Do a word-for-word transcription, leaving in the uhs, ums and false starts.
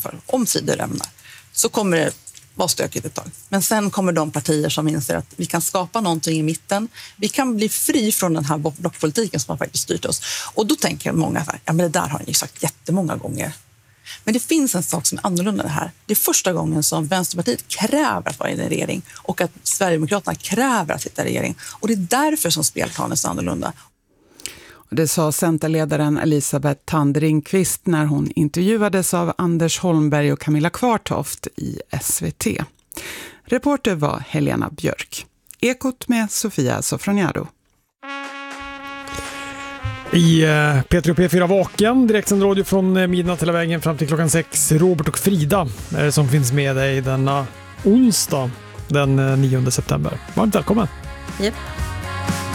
inför, om Tidö lämnar, så kommer det vara stökigt ett tag. Men sen kommer de partier som inser att vi kan skapa någonting i mitten. Vi kan bli fri från den här blockpolitiken som har faktiskt styrt oss. Och då tänker många så här, ja men det där har ni sagt jättemånga gånger. Men det finns en sak som är annorlunda här. Det är första gången som Vänsterpartiet kräver att vara i en regering och att Sverigedemokraterna kräver att sitta i regering. Och det är därför som spelplanen är så annorlunda. Det sa Centerledaren Elisabeth Thand Ringqvist när hon intervjuades av Anders Holmberg och Camilla Kvartoft i S V T. Reporter var Helena Björk. Ekot med Sofia Sofroniado. I P tre och P fyra Vaken, direktsänd radio från midnatt hela vägen fram till klockan sex. Robert och Frida som finns med dig denna onsdag den nionde september. Varmt välkommen! Yep.